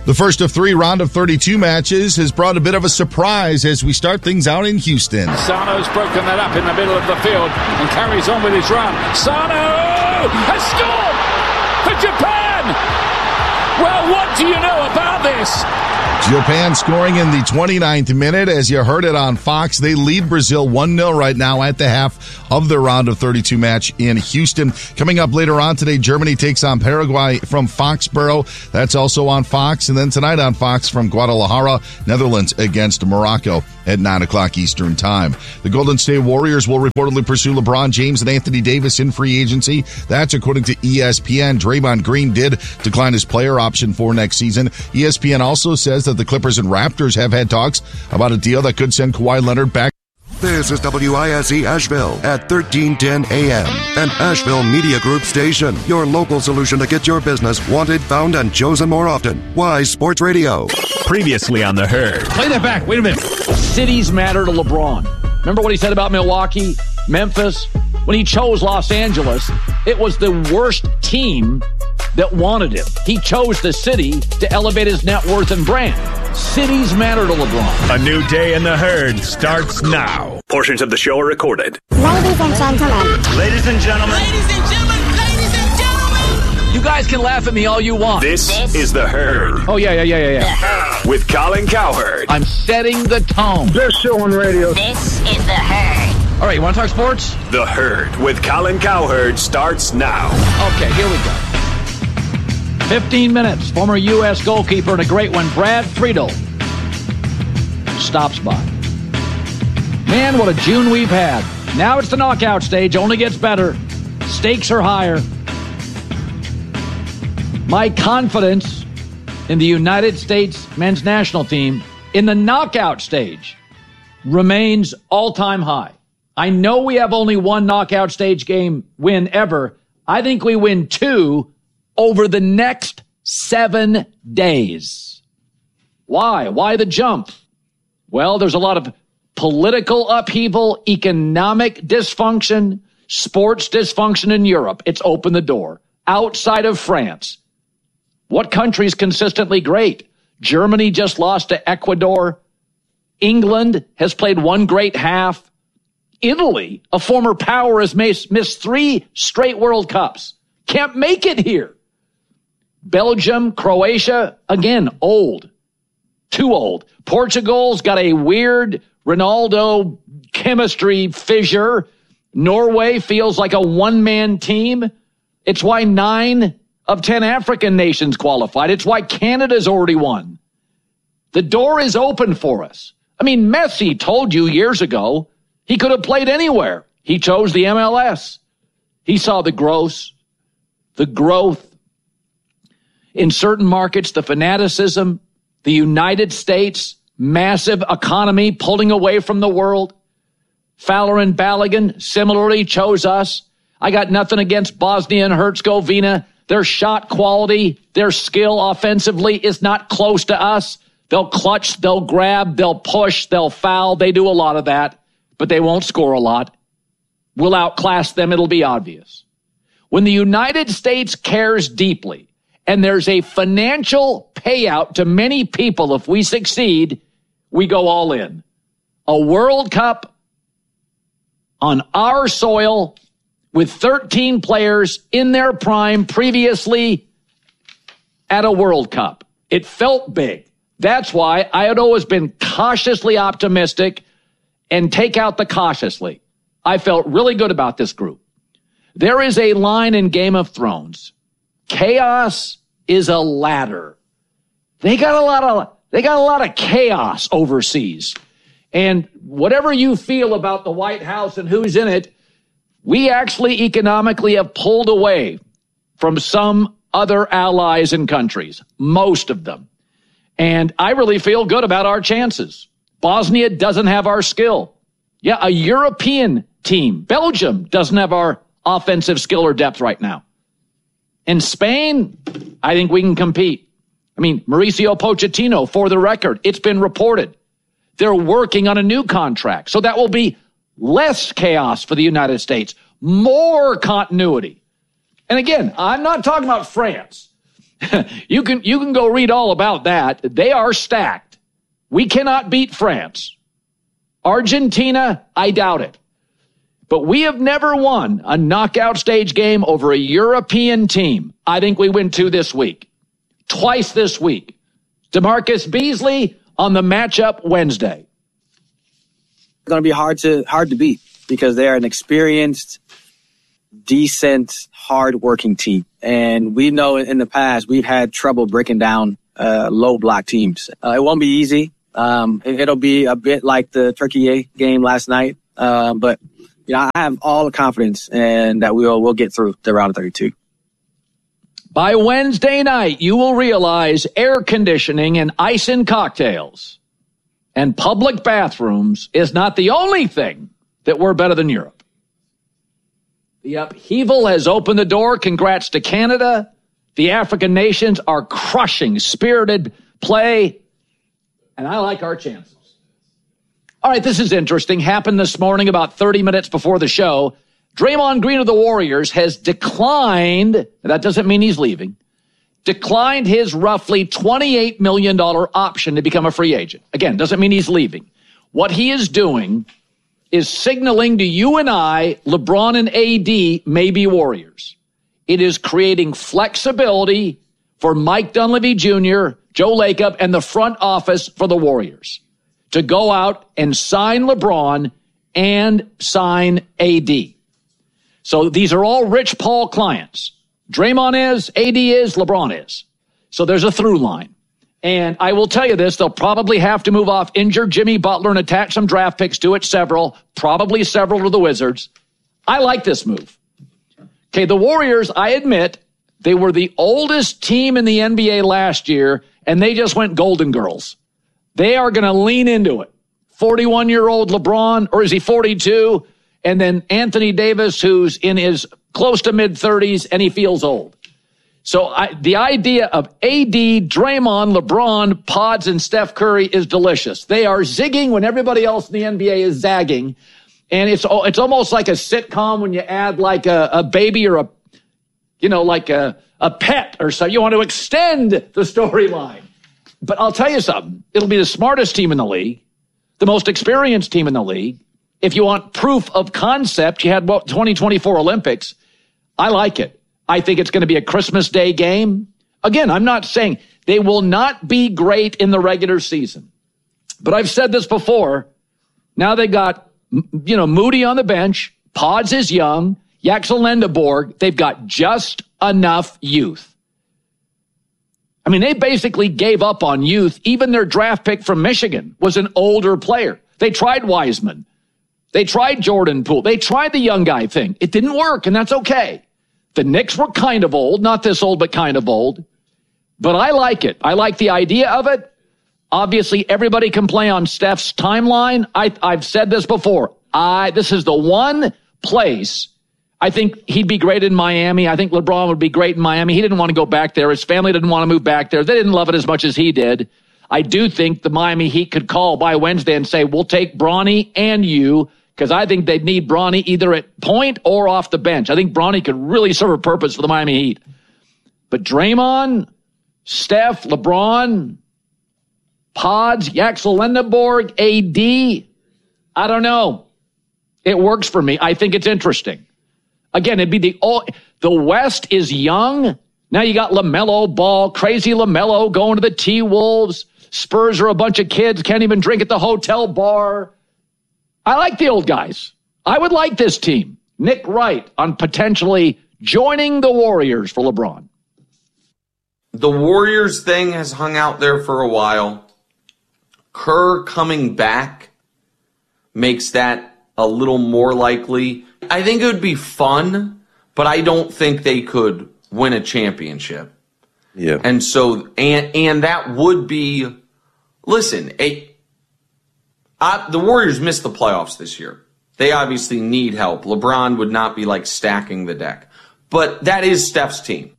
S20: The first of three round of thirty-two matches has brought a bit of a surprise as we start things out in Houston.
S21: Sano's broken that up in the middle of the field and carries on with his run. Sano has scored for Japan! Well, what do you know about this?
S20: Japan scoring in the twenty-ninth minute. As you heard it on Fox, they lead Brazil one nil right now at the half of their round of thirty-two match in Houston. Coming up later on today, Germany takes on Paraguay from Foxborough. That's also on Fox. And then tonight on Fox from Guadalajara, Netherlands against Morocco at nine o'clock Eastern Time. The Golden State Warriors will reportedly pursue LeBron James and Anthony Davis in free agency. That's according to E S P N. Draymond Green did decline his player option for next season. E S P N also says that the Clippers and Raptors have had talks about a deal that could send Kawhi Leonard back.
S22: This is W I S E Asheville at thirteen ten A M, an Asheville Media Group station. Your local solution to get your business wanted, found, and chosen more often. Wise Sports Radio.
S3: Previously on The Herd.
S2: Play that back. Wait a minute. Cities matter to LeBron. Remember what he said about Milwaukee, Memphis? When he chose Los Angeles, it was the worst team that wanted him. He chose the city to elevate his net worth and brand. Cities matter to LeBron.
S3: A new day in The Herd starts now. Portions of the show are recorded.
S23: Ladies and gentlemen.
S3: Ladies and gentlemen.
S23: Ladies and gentlemen. Ladies and gentlemen.
S2: You guys can laugh at me all you want.
S3: This, this is The Herd.
S2: Oh, yeah, yeah, yeah, yeah, yeah.
S3: With Colin Cowherd.
S2: I'm setting the tone.
S24: Best show on radio.
S23: This is The Herd.
S2: All right, you want to talk sports?
S3: The Herd with Colin Cowherd starts now.
S2: Okay, here we go. fifteen minutes. Former U S goalkeeper and a great one, Brad Friedel, stops by. Man, what a June we've had. Now it's the knockout stage. Only gets better. Stakes are higher. My confidence in the United States men's national team in the knockout stage remains all-time high. I know we have only one knockout stage game win ever. I think we win two over the next seven days. Why? Why the jump? Well, there's a lot of political upheaval, economic dysfunction, sports dysfunction in Europe. It's opened the door. Outside of France, what country's consistently great? Germany just lost to Ecuador. England has played one great half. Italy, a former power, has missed three straight World Cups. Can't make it here. Belgium, Croatia, again, old. Too old. Portugal's got a weird Ronaldo chemistry fissure. Norway feels like a one-man team. It's why nine of ten African nations qualified. It's why Canada's already won. The door is open for us. I mean, Messi told you years ago he could have played anywhere. He chose the M L S. He saw the growth, the growth in certain markets, the fanaticism, the United States, massive economy pulling away from the world. Fowler and Balogun similarly chose us. I got nothing against Bosnia and Herzegovina. Their shot quality, their skill offensively is not close to us. They'll clutch, they'll grab, they'll push, they'll foul. They do a lot of that, but they won't score a lot. We'll outclass them. It'll be obvious. When the United States cares deeply, and there's a financial payout to many people if we succeed, we go all in. A World Cup on our soil with thirteen players in their prime previously at a World Cup. It felt big. That's why I had always been cautiously optimistic and take out the cautiously. I felt really good about this group. There is a line in Game of Thrones. Chaos is a ladder. They got a lot of, they got a lot of chaos overseas. And whatever you feel about the White House and who's in it, we actually economically have pulled away from some other allies and countries, most of them. And I really feel good about our chances. Bosnia doesn't have our skill. Yeah, a European team. Belgium doesn't have our offensive skill or depth right now. In Spain, I think we can compete. I mean, Mauricio Pochettino, for the record, it's been reported. They're working on a new contract. So that will be less chaos for the United States, more continuity. And again, I'm not talking about France. you can you can go read all about that. They are stacked. We cannot beat France. Argentina, I doubt it. But we have never won a knockout stage game over a European team. I think we win two this week. Twice this week. DeMarcus Beasley on the matchup Wednesday.
S5: It's going to be hard to hard to beat because they're an experienced, decent, hard-working team. And we know in the past we've had trouble breaking down uh, low-block teams. Uh, it won't be easy. Um, it, it'll be a bit like the Turkey game last night. Uh, but you know, I have all the confidence and that we'll we'll get through the round of thirty-two.
S2: By Wednesday night, you will realize air conditioning and ice in cocktails and public bathrooms is not the only thing that we're better than Europe. The upheaval has opened the door. Congrats to Canada. The African nations are crushing spirited play, and I like our chances. All right, this is interesting. Happened this morning about thirty minutes before the show. Draymond Green of the Warriors has declined, that doesn't mean he's leaving, declined his roughly twenty-eight million dollars option to become a free agent. Again, doesn't mean he's leaving. What he is doing is signaling to you and I, LeBron and A D may be Warriors. It is creating flexibility for Mike Dunleavy Junior, Joe Lacob, and the front office for the Warriors to go out and sign LeBron and sign A D. So these are all Rich Paul clients. Draymond is, A D is, LeBron is. So there's a through line. And I will tell you this, they'll probably have to move off injured Jimmy Butler and attach some draft picks to it, several, probably several to the Wizards. I like this move. Okay, the Warriors, I admit, they were the oldest team in the N B A last year, and they just went Golden Girls. They are going to lean into it. forty-one-year-old LeBron, or is he forty-two? And then Anthony Davis, who's in his close to mid-thirties, and he feels old. So I, the idea of A D, Draymond, LeBron, Pods, and Steph Curry is delicious. They are zigging when everybody else in the N B A is zagging. And it's it's almost like a sitcom when you add like a, a baby or a, you know, like a, a pet or so. You want to extend the storyline. But I'll tell you something. It'll be the smartest team in the league, the most experienced team in the league. If you want proof of concept, you had what, twenty twenty-four Olympics. I like it. I think it's going to be a Christmas Day game. Again, I'm not saying they will not be great in the regular season. But I've said this before. Now they got, you know, Moody on the bench. Pods is young. Yaxel Lendeborg. They've got just enough youth. I mean, they basically gave up on youth. Even their draft pick from Michigan was an older player. They tried Wiseman. They tried Jordan Poole. They tried the young guy thing. It didn't work, and that's okay. The Knicks were kind of old, not this old, but kind of old. But I like it. I like the idea of it. Obviously, everybody can play on Steph's timeline. I, I've said this before. I This is the one place I think he'd be great in Miami. I think LeBron would be great in Miami. He didn't want to go back there. His family didn't want to move back there. They didn't love it as much as he did. I do think the Miami Heat could call by Wednesday and say, we'll take Bronny and you, because I think they'd need Bronny either at point or off the bench. I think Bronny could really serve a purpose for the Miami Heat. But Draymond, Steph, LeBron, Pods, Yaxel Lendeborg, A D, I don't know. It works for me. I think it's interesting. Again, it'd be the all, the West is young. Now you got LaMelo Ball, crazy LaMelo going to the T-Wolves. Spurs are a bunch of kids, can't even drink at the hotel bar. I like the old guys. I would like this team. Nick Wright on potentially joining the Warriors for LeBron.
S6: The Warriors thing has hung out there for a while. Kerr coming back makes that a little more likely. I think it would be fun, but I don't think they could win a championship.
S7: Yeah.
S6: And so, and and that would be, listen, a, I, the Warriors missed the playoffs this year. They obviously need help. LeBron would not be like stacking the deck. But that is Steph's team.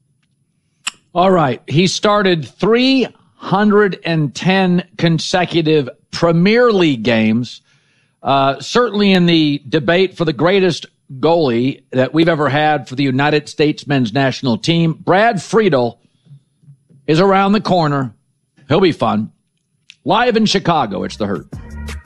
S2: All right. He started three hundred ten consecutive Premier League games. Uh, certainly in the debate for the greatest goalie that we've ever had for the United States men's national team. Brad Friedel is around the corner. He'll be fun. Live in Chicago, it's The Herd.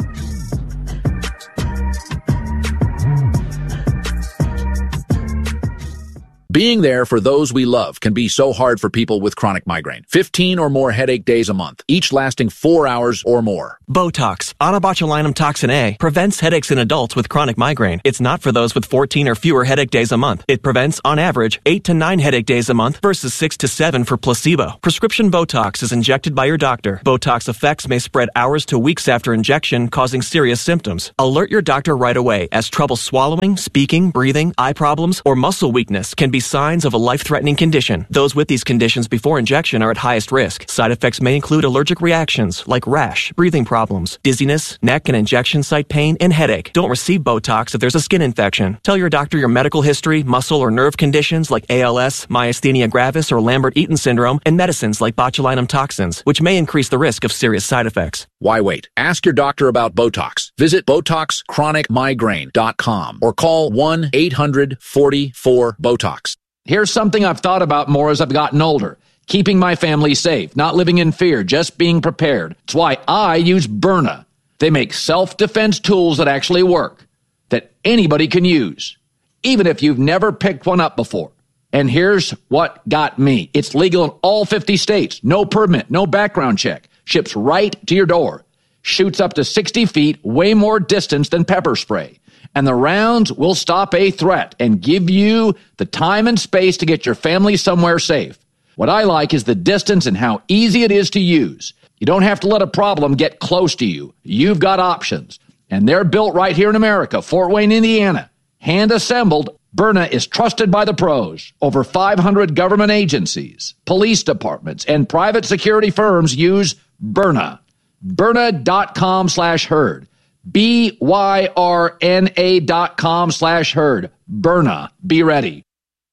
S7: Being there for those we love can be so hard for people with chronic migraine. fifteen or more headache days a month, each lasting four hours or more.
S9: Botox, onabotulinum toxin A, prevents headaches in adults with chronic migraine. It's not for those with fourteen or fewer headache days a month. It prevents, on average, eight to nine headache days a month versus six to seven for placebo. Prescription Botox is injected by your doctor. Botox effects may spread hours to weeks after injection, causing serious symptoms. Alert your doctor right away, as trouble swallowing, speaking, breathing, eye problems, or muscle weakness can be signs of a life-threatening condition. Those with these conditions before injection are at highest risk. Side effects may include allergic reactions like rash, breathing problems, dizziness, neck and injection site pain, and headache. Don't receive Botox if there's a skin infection. Tell your doctor your medical history, muscle or nerve conditions like A L S, myasthenia gravis, or Lambert-Eaton syndrome, and medicines like botulinum toxins, which may increase the risk of serious side effects.
S7: Why wait? Ask your doctor about Botox. Visit Botox Chronic Migraine dot com or call one eight hundred forty-four BOTOX.
S2: Here's something I've thought about more as I've gotten older. Keeping my family safe, not living in fear, just being prepared. It's why I use Byrna. They make self-defense tools that actually work, that anybody can use, even if you've never picked one up before. And here's what got me. It's legal in all fifty states. No permit, no background check. Ships right to your door. Shoots up to sixty feet, way more distance than pepper spray. And the rounds will stop a threat and give you the time and space to get your family somewhere safe. What I like is the distance and how easy it is to use. You don't have to let a problem get close to you. You've got options. And they're built right here in America, Fort Wayne, Indiana. Hand assembled, Byrna is trusted by the pros. Over five hundred government agencies, police departments, and private security firms use Byrna. Byrna.com slash herd. B Y R N A dot com slash herd. Byrna. Be ready.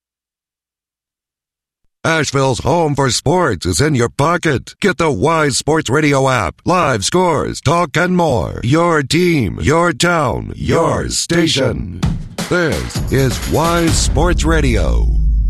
S22: Asheville's home for sports is in your pocket. Get the Wise Sports Radio app. Live scores, talk, and more. Your team, your town, your station. This is Wise Sports Radio.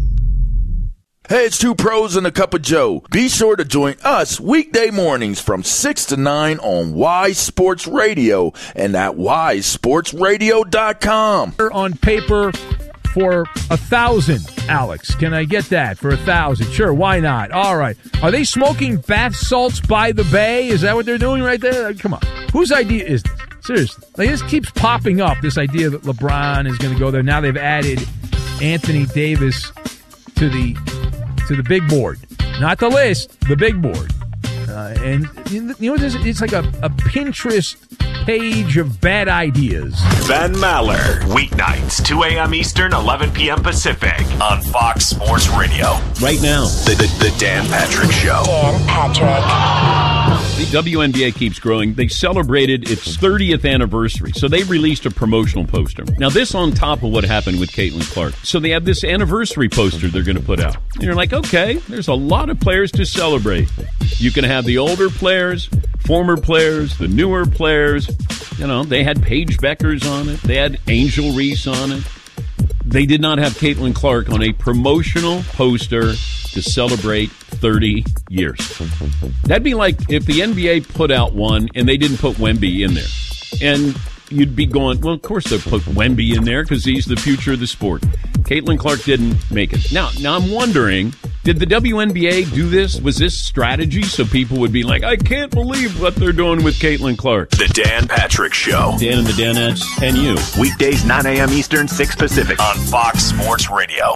S11: Hey, it's two pros and a cup of Joe. Be sure to join us weekday mornings from six to nine on Wise Sports Radio and at wise sports radio dot com.
S24: On paper for a thousand, Alex. Can I get that for a thousand? Sure, why not? All right. Are they smoking bath salts by the bay? Is that what they're doing right there? Come on. Whose idea is this? Seriously. Like, this keeps popping up, this idea that LeBron is going to go there. Now they've added Anthony Davis to the to the big board. Not the list, the big board. Uh, and you know what? It's like a, a Pinterest page of bad ideas.
S3: Ben Maller, weeknights, two a.m. Eastern, eleven p.m. Pacific, on Fox Sports Radio.
S25: Right now,
S3: the, the, the Dan Patrick Show.
S25: Dan Patrick. The W N B A keeps growing. They celebrated its thirtieth anniversary, so they released a promotional poster. Now, this on top of what happened with Caitlin Clark. So they have this anniversary poster they're going to put out. And you're like, okay, there's a lot of players to celebrate. You can have the older players, former players, the newer players. You know, they had Paige Beckers on it. They had Angel Reese on it. They did not have Caitlin Clark on a promotional poster to celebrate thirty years. That'd be like if the N B A put out one and they didn't put Wemby in there. And you'd be going, well, of course they'll put Wemby in there because he's the future of the sport. Caitlin Clark didn't make it. Now, now I'm wondering, did the W N B A do this? Was this strategy so people would be like, I can't believe what they're doing with Caitlin Clark?
S3: The Dan Patrick Show.
S25: Dan and the Danettes and you.
S3: Weekdays, nine a.m. Eastern, six Pacific, on Fox Sports Radio.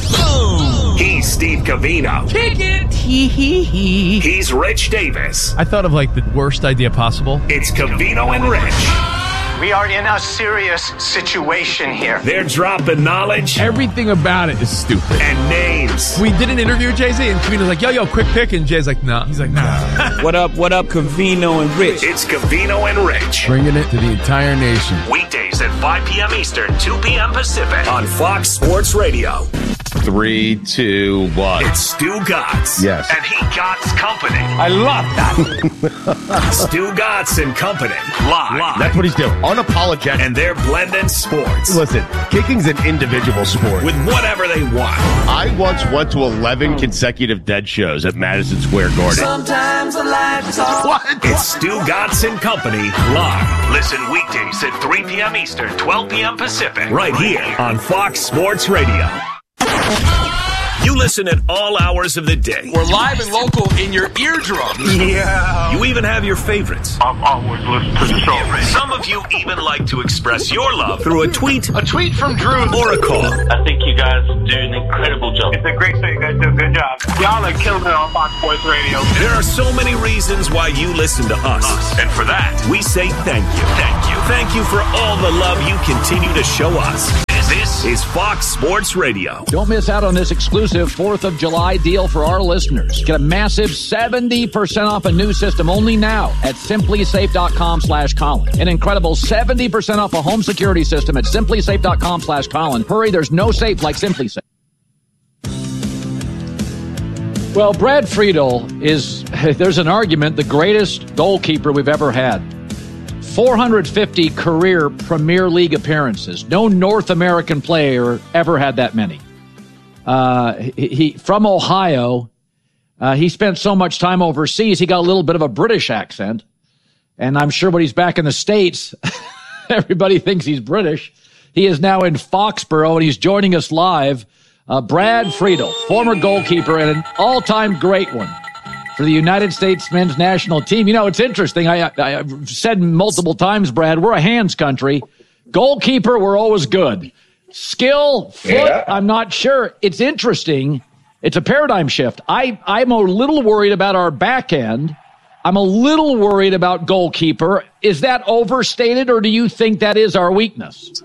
S3: He's Steve Covino.
S26: Kick it. Hee hee hee.
S3: He's Rich Davis.
S26: I thought of like the worst idea possible.
S3: It's Covino and Rich.
S27: We are in a serious situation here.
S3: They're dropping knowledge.
S26: Everything about it is stupid.
S3: And names.
S26: We did an interview with Jay-Z, and Covino's like, yo, yo, quick pick. And Jay's like, nah. He's like, nah.
S28: What up, what up, Covino and Rich?
S3: It's Covino and Rich.
S26: Bringing it to the entire nation.
S3: Weekdays at five p.m. Eastern, two p.m. Pacific, on Fox Sports Radio.
S1: Three, two, one.
S3: It's Stu Gotts.
S1: Yes.
S3: And he Gotts Company.
S1: I love that.
S3: Stu Gotts and Company. Live. Live.
S1: That's what he's doing. Unapologetic.
S3: And they're blending sports.
S1: Listen, kicking's an individual sport.
S3: With whatever they want.
S1: I once went to eleven consecutive dead shows at Madison Square Garden.
S16: Sometimes a life is all.
S3: What? It's Stu Gotts and Company live. Listen weekdays at three p.m. Eastern, twelve p.m. Pacific. Right here on Fox Sports Radio. You listen at all hours of the day.
S19: We're live and local in your eardrums.
S3: Yeah. You even have your favorites.
S19: I'm always listening to the show.
S3: Some of you even like to express your love through a tweet,
S19: A tweet from Drew.
S3: or a call.
S4: I think you guys do an incredible job.
S27: It's a great show. You guys do a good job. Y'all are killing it on Fox Sports Radio.
S3: There are so many reasons why you listen to us. And for that, we say thank you. Thank you. Thank you for all the love you continue to show us. This is Fox Sports Radio.
S2: Don't miss out on this exclusive fourth of July deal for our listeners. Get a massive seventy percent off a new system only now at simplysafe.com slash Colin. An incredible seventy percent off a home security system at simplysafe.com slash Colin. Hurry, there's no safe like SimpliSafe. Well, Brad Friedel is, there's an argument, the greatest goalkeeper we've ever had. four hundred fifty career Premier League appearances. No North American player ever had that many. Uh, he, he from Ohio. Uh, he spent so much time overseas, he got a little bit of a British accent. And I'm sure when he's back in the States, everybody thinks he's British. He is now in Foxborough, and he's joining us live. Uh, Brad Friedel, former goalkeeper and an all-time great one for the United States men's national team. You know, it's interesting. I, I, I've said multiple times, Brad, we're a hands country. Goalkeeper, we're always good. Skill, foot, yeah. I'm not sure. It's interesting. It's a paradigm shift. I, I'm a little worried about our back end. I'm a little worried about goalkeeper. Is that overstated, or do you think that is our weakness?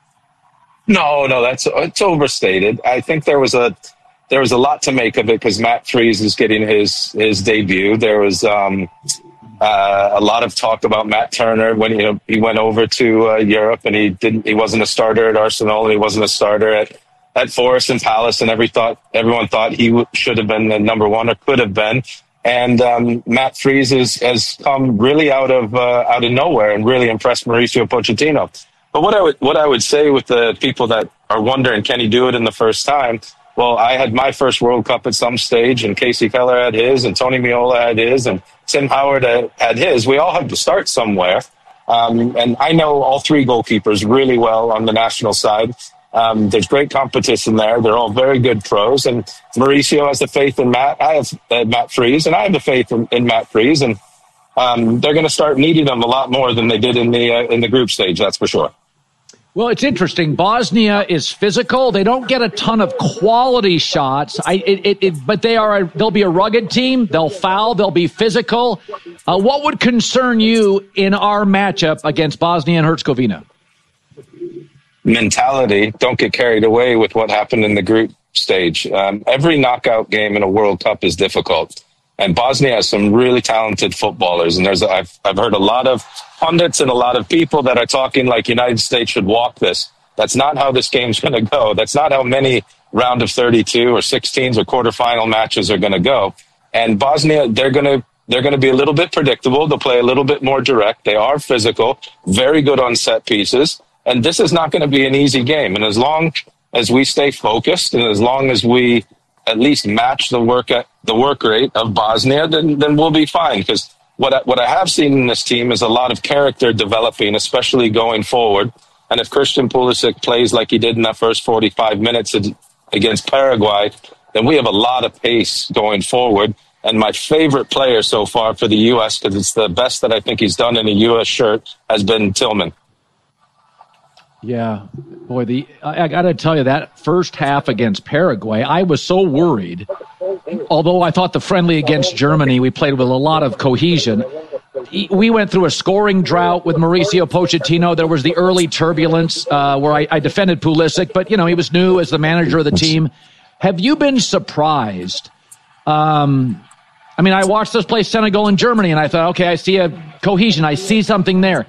S10: No, no, that's it's overstated. I think there was a there was a lot to make of it because Matt Freese is getting his his debut. There was um, uh, a lot of talk about Matt Turner when you know he went over to uh, Europe and he didn't he wasn't a starter at Arsenal and he wasn't a starter at at Forest and Palace, and every thought everyone thought he w- should have been the number one or could have been. And um, Matt Freese is, has come really out of uh, out of nowhere and really impressed Mauricio Pochettino. But what I would what I would say with the people that are wondering, can he do it in the first time? Well, I had my first World Cup at some stage, and Casey Keller had his, and Tony Meola had his, and Tim Howard had his. We all have to start somewhere. Um, and I know all three goalkeepers really well on the national side. Um, there's great competition there. They're all very good pros. And Mauricio has the faith in Matt. I have uh, Matt Freese, and I have the faith in, in Matt Freese. And um, they're going to start needing them a lot more than they did in the uh, in the group stage. That's for sure.
S2: Well, it's interesting. Bosnia is physical. They don't get a ton of quality shots. I, it, it, it, but they are. A, they'll be a rugged team. They'll foul. They'll be physical. Uh, what would concern you in our matchup against Bosnia and Herzegovina?
S10: Mentality. Don't get carried away with what happened in the group stage. Um, every knockout game in a World Cup is difficult, and Bosnia has some really talented footballers. And there's, a, I've, I've heard a lot of pundits and a lot of people that are talking like United States should walk this. That's not how this game's going to go. That's not how many round of thirty-two or sixteens or quarterfinal matches are going to go. And Bosnia, they're going to they're going to be a little bit predictable. They'll play a little bit more direct. They are physical, very good on set pieces. And this is not going to be an easy game. And as long as we stay focused and as long as we at least match the work at the work rate of Bosnia, then then we'll be fine. Because what I, what I have seen in this team is a lot of character developing, especially going forward. And if Christian Pulisic plays like he did in that first forty-five minutes against Paraguay, then we have a lot of pace going forward. And my favorite player so far for the U S, because it's the best that I think he's done in a U S shirt, has been Tillman.
S2: Yeah, boy, the I, I got to tell you, that first half against Paraguay, I was so worried. Although I thought the friendly against Germany, we played with a lot of cohesion. We went through a scoring drought with Mauricio Pochettino. There was the early turbulence uh, where I, I defended Pulisic, but, you know, he was new as the manager of the team. Have you been surprised? Um, I mean, I watched us play Senegal and Germany, and I thought, okay, I see a cohesion. I see something there.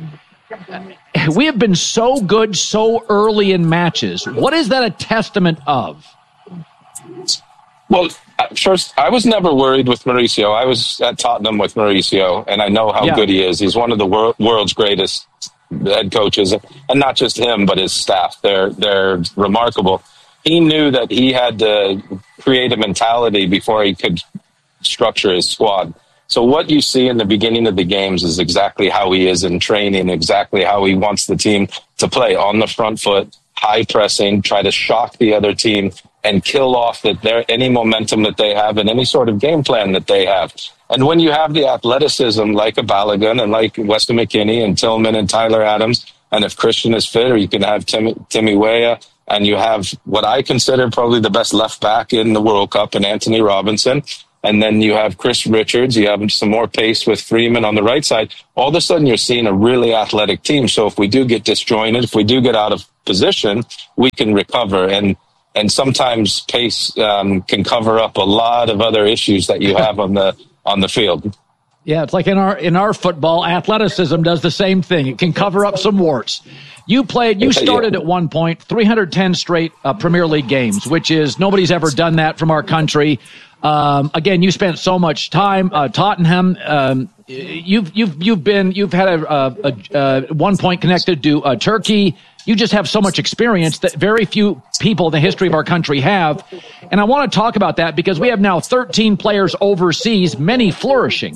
S2: We have been so good so early in matches. What is that a testament of?
S10: Well, first, I was never worried with Mauricio. I was at Tottenham with Mauricio, and I know how
S2: yeah.
S10: good he is. He's one of the wor- world's greatest head coaches, and not just him, but his staff. They're they're remarkable. He knew that he had to create a mentality before he could structure his squad. So what you see in the beginning of the games is exactly how he is in training, exactly how he wants the team to play on the front foot, high pressing, try to shock the other team and kill off that there any momentum that they have and any sort of game plan that they have. And when you have the athleticism like a Balogun and like Weston McKennie and Tillman and Tyler Adams, and if Christian is fit, or you can have Tim, Timmy Weah, and you have what I consider probably the best left back in the World Cup in Anthony Robinson, and then you have Chris Richards, you have some more pace with Freeman on the right side, all of a sudden you're seeing a really athletic team. So if we do get disjointed, if we do get out of position, we can recover. And and sometimes pace um, can cover up a lot of other issues that you have on the on the field.
S2: Yeah, it's like in our in our football, athleticism does the same thing. It can cover up some warts. You played, you started at one point three hundred ten straight uh, Premier League games, which is nobody's ever done that from our country. Um, again, you spent so much time, uh, Tottenham. Um, you've you've you've been you've had a, a, a, a one point connected to uh, Turkey. You just have so much experience that very few people in the history of our country have. And I want to talk about that because we have now thirteen players overseas, many flourishing.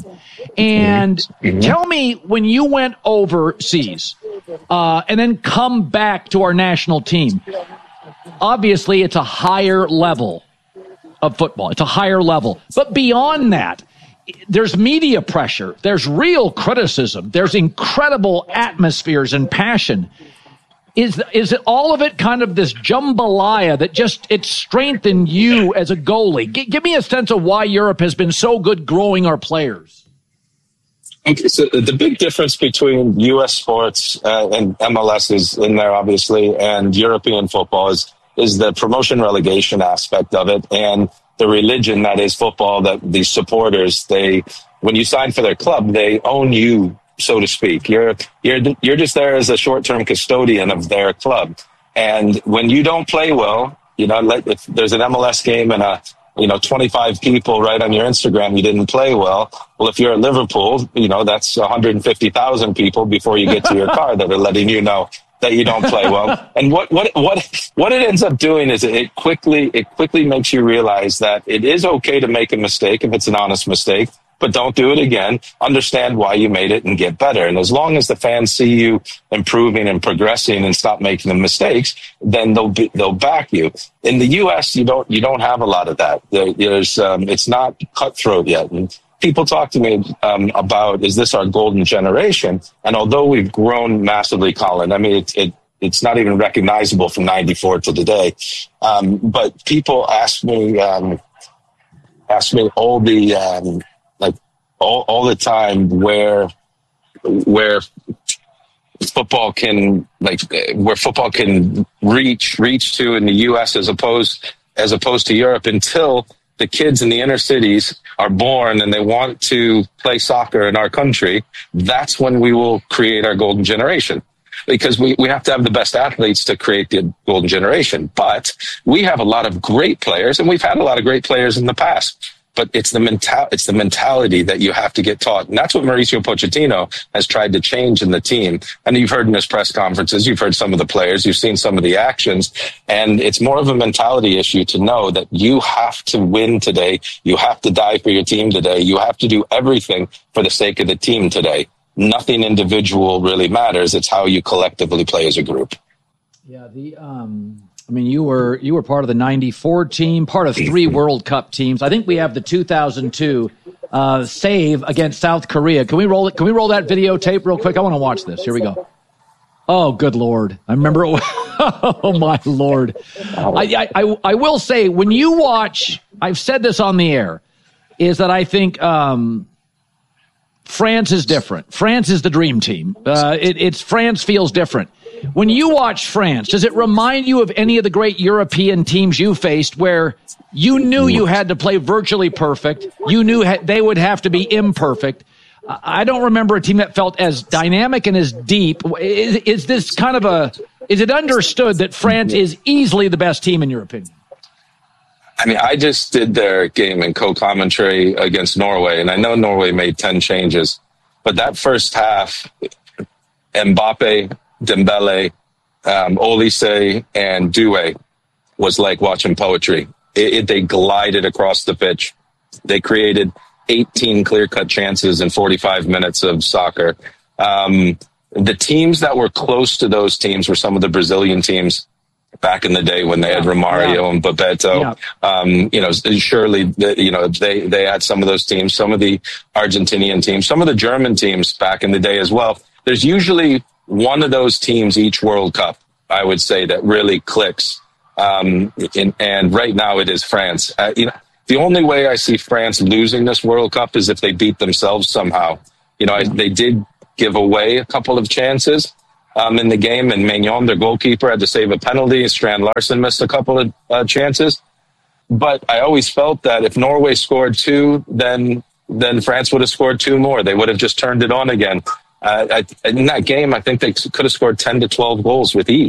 S2: And mm-hmm. tell me, when you went overseas uh, and then come back to our national team, obviously it's a higher level of football. It's a higher level. But beyond that, there's media pressure. There's real criticism. There's incredible atmospheres and passion. Is is it all of it kind of this jambalaya that just it strengthened you as a goalie? G- give me a sense of why Europe has been so good growing our players.
S10: Okay, so the big difference between U S sports uh, and M L S is in there, obviously, and European football is is the promotion relegation aspect of it and the religion that is football. That the supporters, they when you sign for their club, they own you, so to speak. You're you're you're just there as a short-term custodian of their club. And when you don't play well, you know, like if there's an M L S game and a you know twenty-five people write on your Instagram you didn't play well. Well, if you're at Liverpool, you know that's one hundred fifty thousand people before you get to your car that are letting you know that you don't play well. And what what what what it ends up doing is it quickly it quickly makes you realize that it is okay to make a mistake if it's an honest mistake. But don't do it again. Understand why you made it and get better. And as long as the fans see you improving and progressing and stop making the mistakes, then they'll be, they'll back you. In the U S, you don't you don't have a lot of that. There, there's um, it's not cutthroat yet. And people talk to me um, about, is this our golden generation? And although we've grown massively, Colin, I mean it. it It's not even recognizable from ninety-four to today. Um, but people ask me, um, ask me all the, um, like all, all the time where, where football can, like, where football can reach, reach to in the U S as opposed, as opposed to Europe, until the kids in the inner cities are born and they want to play soccer in our country. That's when we will create our golden generation. Because we, we have to have the best athletes to create the golden generation. But we have a lot of great players, and we've had a lot of great players in the past. But it's the mental, it's the mentality that you have to get taught. And that's what Mauricio Pochettino has tried to change in the team. And you've heard in his press conferences, you've heard some of the players, you've seen some of the actions. And it's more of a mentality issue to know that you have to win today. You have to die for your team today. You have to do everything for the sake of the team today. Nothing individual really matters. It's how you collectively play as a group.
S2: Yeah, the um, I mean, you were you were part of the ninety-four team, part of three World Cup teams. I think we have the two thousand two uh, save against South Korea. Can we roll it? Can we roll that videotape real quick? I want to watch this. Here we go. Oh, good Lord! I remember. It, oh my Lord! I, I I will say, when you watch, I've said this on the air, is that I think. Um, France is different. France is the dream team. Uh, it, it's France feels different. When you watch France, does it remind you of any of the great European teams you faced where you knew you had to play virtually perfect? You knew ha- they would have to be imperfect. I don't remember a team that felt as dynamic and as deep. Is, is this kind of a, is it understood that France is easily the best team in your opinion?
S10: I mean, I just did their game in co-commentary against Norway, and I know Norway made ten changes, but that first half, Mbappe, Dembele, um, Olise, and Doué was like watching poetry. It, it, they glided across the pitch. They created eighteen clear-cut chances in forty-five minutes of soccer. Um, the teams that were close to those teams were some of the Brazilian teams back in the day when they had Romario yeah. and Bebeto. Yeah. Um, you know, surely, you know, they, they had some of those teams, some of the Argentinian teams, some of the German teams back in the day as well. There's usually one of those teams each World Cup, I would say, that really clicks. Um, in, and right now it is France. Uh, you know, the only way I see France losing this World Cup is if they beat themselves somehow. You know, I, they did give away a couple of chances um, in the game, and Maignan, their goalkeeper, had to save a penalty. Strand Larsen missed a couple of uh, chances. But I always felt that if Norway scored two, then then France would have scored two more. They would have just turned it on again. Uh, I, in that game, I think they could have scored ten to twelve goals with ease.